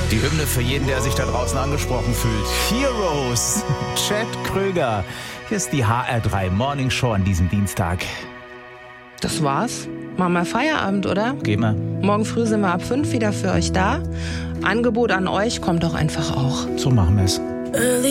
Die Hymne für jeden, der sich da draußen angesprochen fühlt. Heroes, Chad Kröger. Hier ist die HR3 Morning Show an diesem Dienstag. Das war's. Machen wir Feierabend, oder? Gehen wir. Morgen früh sind wir ab 5 wieder für euch da. Angebot an euch kommt doch einfach auch. So machen wir es.